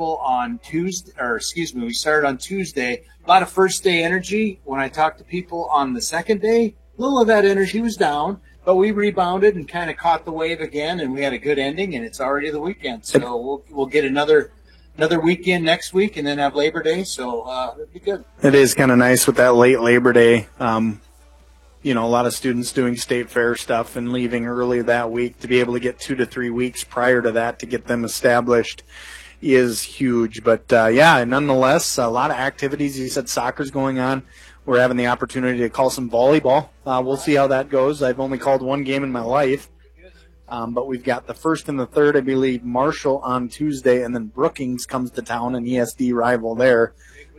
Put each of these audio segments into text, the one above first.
people on we started on Tuesday. A lot of first day energy. When I talked to people on the second day, a little of that energy was down, but we rebounded and kind of caught the wave again, and we had a good ending, and it's already the weekend. So we'll get another weekend next week and then have Labor Day, so it'll be good. It is kind of nice with that late Labor Day. A lot of students doing state fair stuff and leaving early that week. To be able to get 2 to 3 weeks prior to that to get them established is huge. But, nonetheless, a lot of activities. You said soccer's going on. We're having the opportunity to call some volleyball. We'll see how that goes. I've only called one game in my life. But we've got the first and the third, I believe, Marshall on Tuesday, and then Brookings comes to town, an ESD rival there.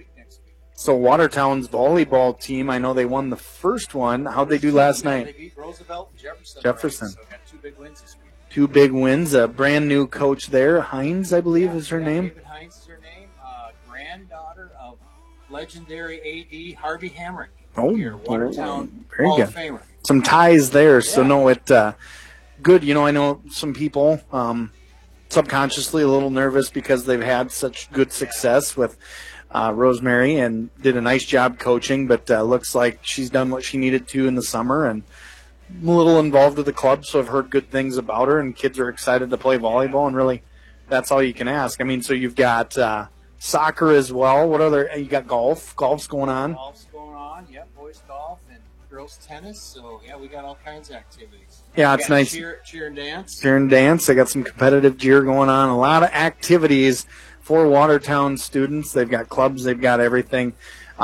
So Watertown's volleyball team, I know they won the first one. How'd they do last night? They beat Roosevelt and Jefferson. So got 2 big wins this week. 2 big wins. A brand new coach there, Hines, I believe, is her name. David Hines is her name. Granddaughter of legendary AD Harvey Hamrick. Here, Watertown very Hall good. of Famer. Some ties there, so good. I know some people subconsciously a little nervous because they've had such good success with Rosemary and did a nice job coaching, but looks like she's done what she needed to in the summer, and I'm a little involved with the club, so I've heard good things about her, and kids are excited to play volleyball, and really that's all you can ask. I mean, so you've got soccer as well. What other? You got golf. Golf's going on. Golf's going on. Yep, boys golf and girls tennis. So yeah, we got all kinds of activities. Yeah, it's nice. Cheer and dance. Cheer and dance. They got some competitive cheer going on. A lot of activities for Watertown students. They've got clubs. They've got everything.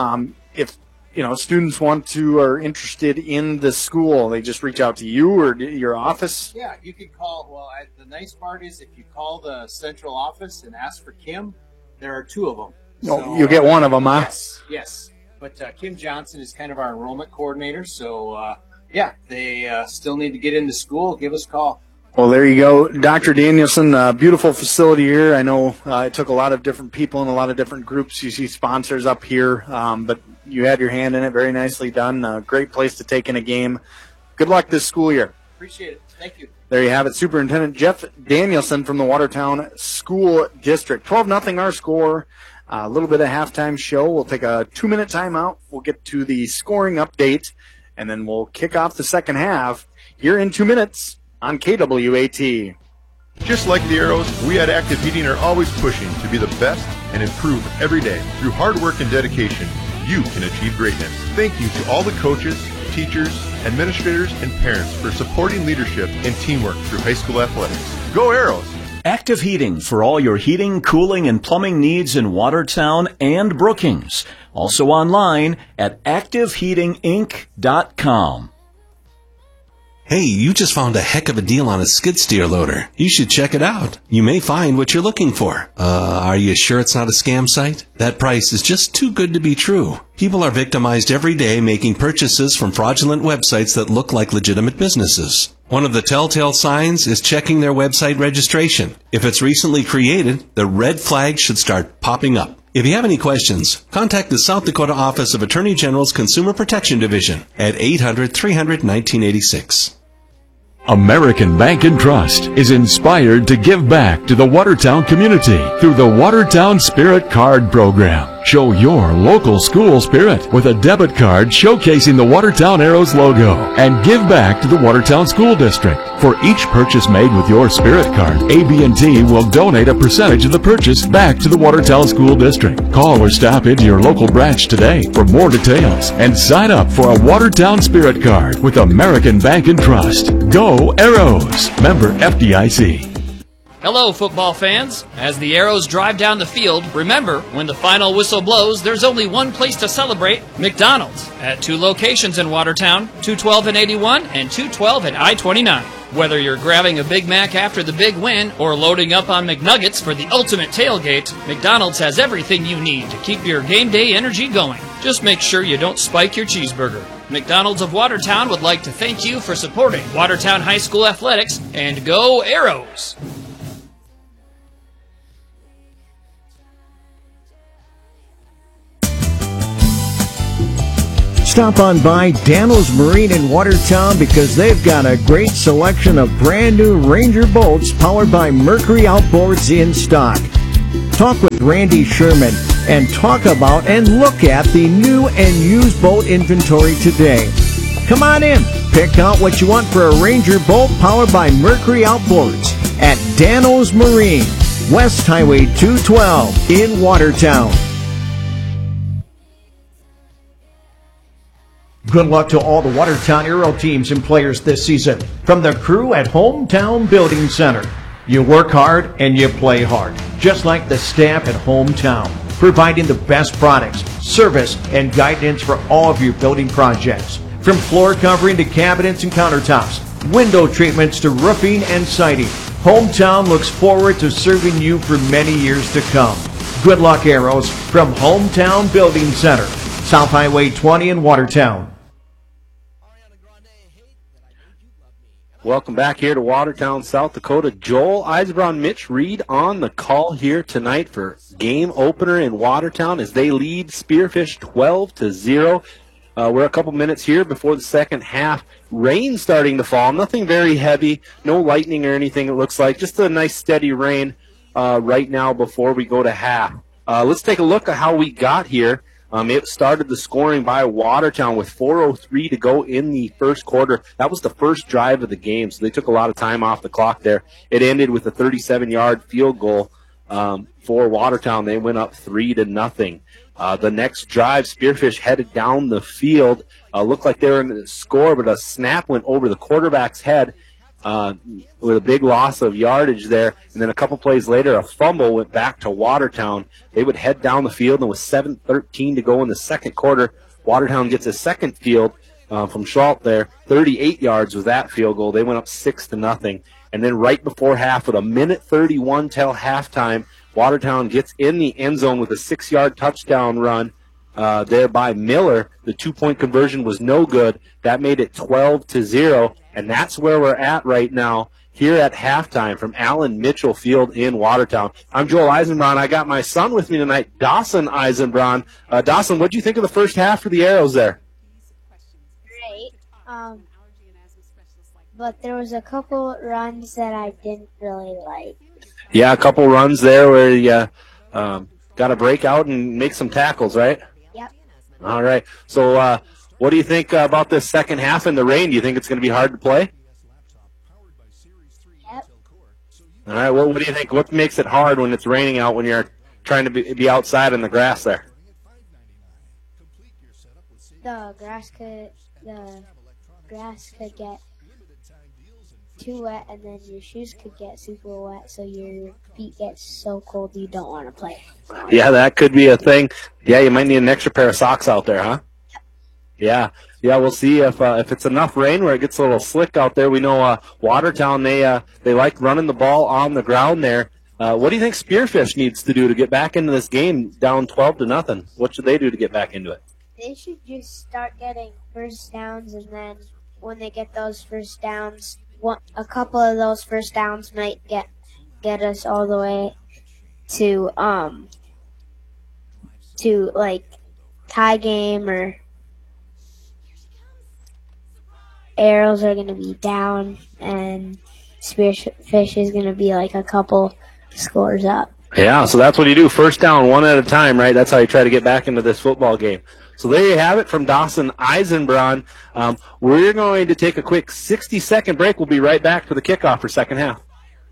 If students are interested in the school, they just reach out to you or your office. Yeah, you can call. Well, the nice part is if you call the central office and ask for Kim, there are 2 of them. So, you'll get one of them, huh? Yes. But Kim Johnson is kind of our enrollment coordinator. So, they still need to get into school. Give us a call. Well, there you go. Dr. Danielson, beautiful facility here. I know it took a lot of different people and a lot of different groups. You see sponsors up here, but you had your hand in it. Very nicely done. Great place to take in a game. Good luck this school year. Appreciate it. Thank you. There you have it. Superintendent Jeff Danielson from the Watertown School District. 12-0 our score. A little bit of halftime show. We'll take a 2-minute timeout. We'll get to the scoring update, and then we'll kick off the second half here in 2 minutes on KWAT. Just like the Arrows, we at Active Heating are always pushing to be the best and improve every day. Through hard work and dedication, you can achieve greatness. Thank you to all the coaches, teachers, administrators, and parents for supporting leadership and teamwork through high school athletics. Go Arrows! Active Heating for all your heating, cooling, and plumbing needs in Watertown and Brookings. Also online at activeheatinginc.com. Hey, you just found a heck of a deal on a skid steer loader. You should check it out. You may find what you're looking for. Are you sure it's not a scam site? That price is just too good to be true. People are victimized every day making purchases from fraudulent websites that look like legitimate businesses. One of the telltale signs is checking their website registration. If it's recently created, the red flag should start popping up. If you have any questions, contact the South Dakota Office of Attorney General's Consumer Protection Division at 800-300-1986. American Bank and Trust is inspired to give back to the Watertown community through the Watertown Spirit Card Program. Show your local school spirit with a debit card showcasing the Watertown Arrows logo and give back to the Watertown School District. For each purchase made with your Spirit Card, AB&T will donate a percentage of the purchase back to the Watertown School District. Call or stop into your local branch today for more details and sign up for a Watertown Spirit Card with American Bank and Trust. Go Arrows! Member FDIC. Hello, football fans. As the Arrows drive down the field, remember, when the final whistle blows, there's only one place to celebrate, McDonald's, at 2 locations in Watertown, 212 and 81 and 212 and I-29. Whether you're grabbing a Big Mac after the big win or loading up on McNuggets for the ultimate tailgate, McDonald's has everything you need to keep your game day energy going. Just make sure you don't spike your cheeseburger. McDonald's of Watertown would like to thank you for supporting Watertown High School Athletics, and go Arrows! Stop on by Daniels Marine in Watertown because they've got a great selection of brand new Ranger boats powered by Mercury Outboards in stock. talk with Randy Sherman, and talk about and look at the new and used boat inventory today. Come on in. Pick out what you want for a Ranger boat powered by Mercury Outboards at Dano's Marine, West Highway 212 in Watertown. Good luck to all the Watertown Aero teams and players this season. From the crew at Hometown Building Center. You work hard and you play hard, just like the staff at Hometown, providing the best products, service, and guidance for all of your building projects. From floor covering to cabinets and countertops, window treatments to roofing and siding, Hometown looks forward to serving you for many years to come. Good luck, Arrows, from Hometown Building Center, South Highway 20 in Watertown. Welcome back here to Watertown, South Dakota. Joel Eisenbron, Mitch Reed on the call here tonight for game opener in Watertown as they lead Spearfish 12-0. We're a couple minutes here before the second half. Rain starting to fall. Nothing very heavy. No lightning or anything, it looks like. Just a nice steady rain right now before we go to half. Let's take a look at how we got here. It started the scoring by Watertown with 4:03 to go in the first quarter. That was the first drive of the game, so they took a lot of time off the clock there. It ended with a 37-yard field goal for Watertown. They went up 3-0. The next drive, Spearfish headed down the field. Looked like they were going to score, but a snap went over the quarterback's head with a big loss of yardage there. And then a couple plays later, a fumble went back to Watertown. They would head down the field, and with 7:13 to go in the second quarter, Watertown gets a second field from Schalt there. 38 yards was that field goal. They went up 6-0. And then right before half, with a minute 31 till halftime, Watertown gets in the end zone with a 6-yard touchdown run there by Miller. The 2-point conversion was no good. That made it 12-0, and that's where we're at right now here at halftime from Allen Mitchell Field in Watertown. I'm Joel Eisenbron. I got my son with me tonight, Dawson Eisenbron. Dawson, what do you think of the first half for the Arrows there? Great. But there was a couple runs that I didn't really like. Yeah, a couple runs there where you got to break out and make some tackles, right? Yep. All right. So what do you think about this second half in the rain? Do you think it's going to be hard to play? Yep. All right. Well, what do you think? What makes it hard when it's raining out when you're trying to be outside in the grass there? The grass could get too wet, and then your shoes could get super wet, so your feet get so cold you don't want to play. Yeah, that could be a thing. Yeah, you might need an extra pair of socks out there, huh? Yeah. Yeah, we'll see if it's enough rain where it gets a little slick out there. We know Watertown, they like running the ball on the ground there. What do you think Spearfish needs to do to get back into this game down 12-0? What should they do to get back into it? They should just start getting first downs, and then when they get those first downs, a couple of those first downs might get us all the way to like tie game, or Arrows are going to be down and Spearfish is going to be like a couple scores up. Yeah, so that's what you do. First down, one at a time, right? That's how you try to get back into this football game. So there you have it from Dawson Eisenbron. We're going to take a quick 60-second break. We'll be right back for the kickoff for second half.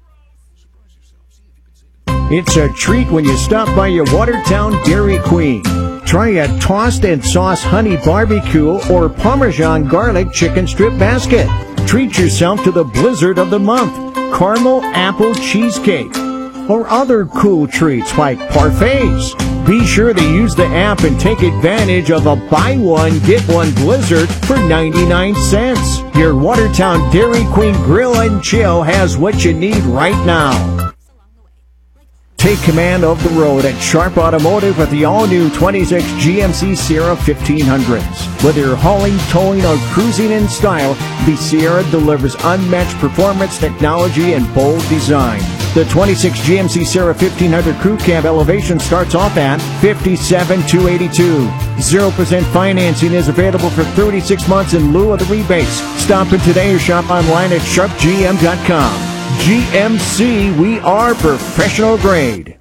It's a treat when you stop by your Watertown Dairy Queen. Try a tossed and sauce honey barbecue or Parmesan garlic chicken strip basket. Treat yourself to the blizzard of the month, caramel apple cheesecake, or other cool treats like parfaits. Be sure to use the app and take advantage of a buy one, get one blizzard for 99 cents. Your Watertown Dairy Queen Grill and Chill has what you need right now. Take command of the road at Sharp Automotive with the all-new 26 GMC Sierra 1500s. Whether you're hauling, towing, or cruising in style, the Sierra delivers unmatched performance, technology, and bold design. The 26 GMC Sierra 1500 Crew Cab elevation starts off at $57,282. 0% financing is available for 36 months in lieu of the rebates. Stop in today or shop online at sharpgm.com. GMC, we are professional grade.